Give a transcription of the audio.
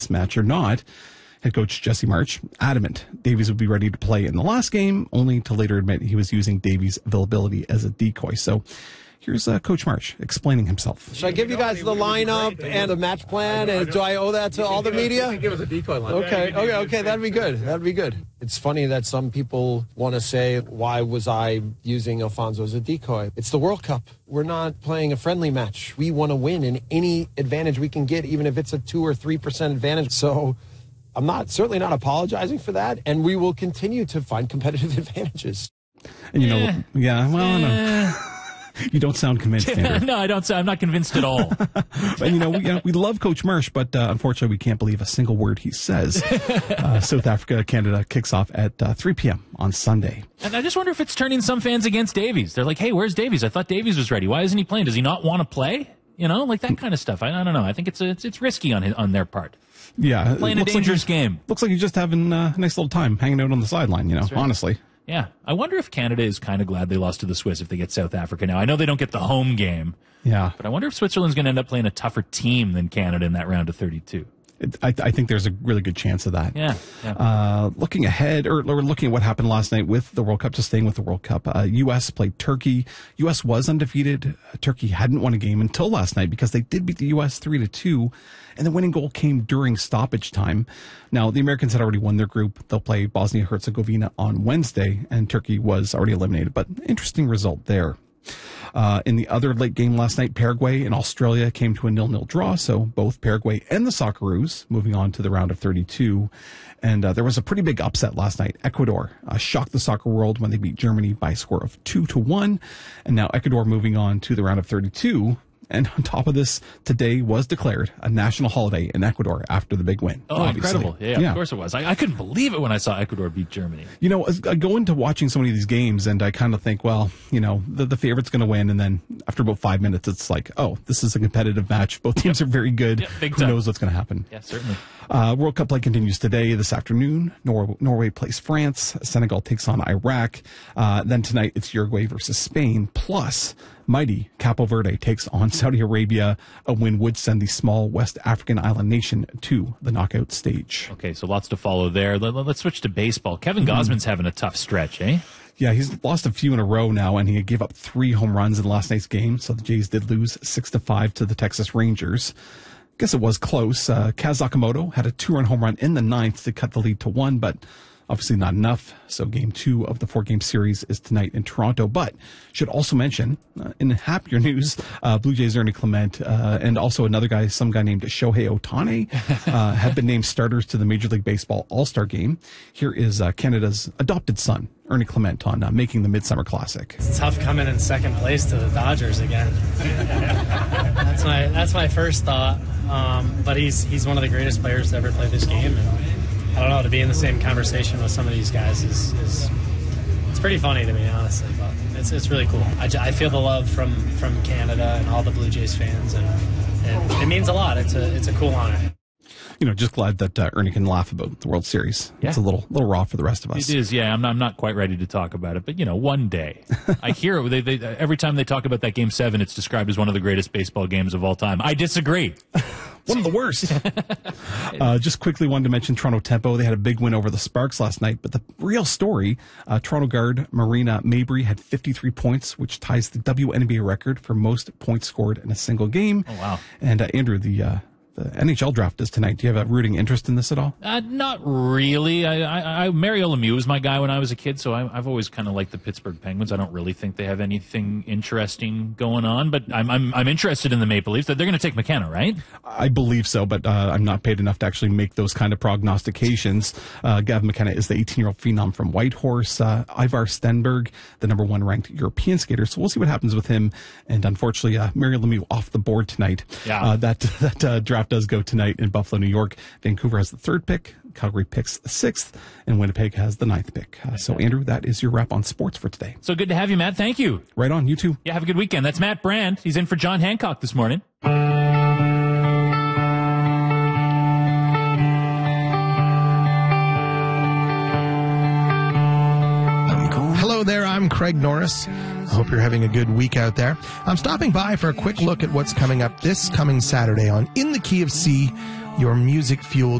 match or not. Head coach Jesse March adamant Davies would be ready to play in the last game, only to later admit he was using Davies' availability as a decoy. So here's Coach March explaining himself. Should I give you guys the lineup and the match plan? And do I owe that to all the media? Give us a decoy line. Okay. That'd be good. It's funny that some people want to say, why was I using Alfonso as a decoy? It's the World Cup. We're not playing a friendly match. We want to win in any advantage we can get, even if it's a 2 or 3% advantage. So I'm certainly not apologizing for that, and we will continue to find competitive advantages. And no. You don't sound convinced, Andrew. No, I don't. I'm not convinced at all. But we love Coach Marsh, but unfortunately, we can't believe a single word he says. South Africa, Canada kicks off at 3 p.m. on Sunday. And I just wonder if it's turning some fans against Davies. They're like, "Hey, where's Davies? I thought Davies was ready. Why isn't he playing? Does he not want to play? Like that kind of stuff." I don't know. I think it's risky on their part. Yeah, playing a dangerous game. Looks like he's just having a nice little time hanging out on the sideline. Right. Honestly. Yeah, I wonder if Canada is kind of glad they lost to the Swiss if they get South Africa now. I know they don't get the home game. Yeah. But I wonder if Switzerland's going to end up playing a tougher team than Canada in that round of 32. I think there's a really good chance of that. Yeah. Looking ahead, or looking at what happened last night with the World Cup, just staying with the World Cup, U.S. played Turkey. U.S. was undefeated. Turkey hadn't won a game until last night because they did beat the U.S. 3-2, and the winning goal came during stoppage time. Now, the Americans had already won their group. They'll play Bosnia-Herzegovina on Wednesday, and Turkey was already eliminated, but interesting result there. In the other late game last night, Paraguay and Australia came to a 0-0 draw, so both Paraguay and the Socceroos moving on to the round of 32. And there was a pretty big upset last night. Ecuador shocked the soccer world when they beat Germany by a score of 2-1. And now Ecuador moving on to the round of 32. And on top of this, today was declared a national holiday in Ecuador after the big win. Oh, obviously. Incredible. Yeah, of course it was. I couldn't believe it when I saw Ecuador beat Germany. I go into watching so many of these games, and I kind of think, the favorite's going to win. And then after about 5 minutes, it's like, oh, this is a competitive match. Both teams are very good. Who knows what's going to happen? Yeah, certainly. World Cup play continues today, this afternoon. Norway plays France. Senegal takes on Iraq. Then tonight, it's Uruguay versus Spain. Plus, mighty Capo Verde takes on Saudi Arabia. A win would send the small West African island nation to the knockout stage. Okay, so lots to follow there. Let's switch to baseball. Kevin Gausman's having a tough stretch, eh? Yeah, he's lost a few in a row now, and he gave up 3 home runs in last night's game. So the Jays did lose 6-5 to the Texas Rangers. Guess it was close. Kaz Sakamoto had a 2-run home run in the 9th to cut the lead to 1, but obviously not enough. So game 2 of the 4-game series is tonight in Toronto. But should also mention, in happier news, Blue Jays' Ernie Clement and also another guy, some guy named Shohei Ohtani, have been named starters to the Major League Baseball All-Star Game. Here is Canada's adopted son, Ernie Clement, on making the Midsummer Classic. It's tough coming in second place to the Dodgers again. That's my first thought. But he's one of the greatest players to ever play this game. And I don't know, to be in the same conversation with some of these guys is it's pretty funny to me, honestly. But it's really cool. I feel the love from Canada and all the Blue Jays fans, and it means a lot. It's a cool honor. Just glad that Ernie can laugh about the World Series. Yeah. It's a little raw for the rest of us. It is, yeah. I'm not quite ready to talk about it, but one day. I hear it. They every time they talk about that Game 7, it's described as one of the greatest baseball games of all time. I disagree. One of the worst. Just quickly wanted to mention Toronto Tempo. They had a big win over the Sparks last night, but the real story, Toronto guard Marina Mabrey had 53 points, which ties the WNBA record for most points scored in a single game. Oh, wow. And Andrew, the NHL draft is tonight. Do you have a rooting interest in this at all? Not really. Mario Lemieux was my guy when I was a kid, so I've always kind of liked the Pittsburgh Penguins. I don't really think they have anything interesting going on, but I'm interested in the Maple Leafs. They're going to take McKenna, right? I believe so, but I'm not paid enough to actually make those kind of prognostications. Gavin McKenna is the 18-year-old phenom from Whitehorse. Ivar Stenberg, the number 1 ranked European skater. So we'll see what happens with him. And unfortunately, Mario Lemieux off the board tonight. Yeah. That draft does go tonight in Buffalo, New York. Vancouver has the 3rd pick. Calgary picks the 6th, and Winnipeg has the 9th pick. So, Andrew, that is your wrap on sports for today. So good to have you, Matt. Thank you. Right on. You too. Yeah, have a good weekend. That's Matt Brand. He's in for John Hancock this morning. Hello there, I'm Craig Norris. I hope you're having a good week out there. I'm stopping by for a quick look at what's coming up this coming Saturday on In the Key of C your music fueled